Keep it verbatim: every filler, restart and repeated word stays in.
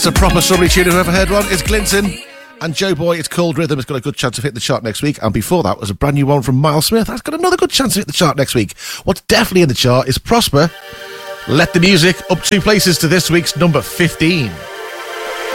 That's a proper strawberry tune. If you've ever heard one, it's Glinton. And Joe Boy, it's Cold Rhythm. It's got a good chance of hitting the chart next week. And before that was a brand new one from Miles Smith. That's got another good chance to hit the chart next week. What's definitely in the chart is Prosper. Let the Music, up two places to this week's number fifteen.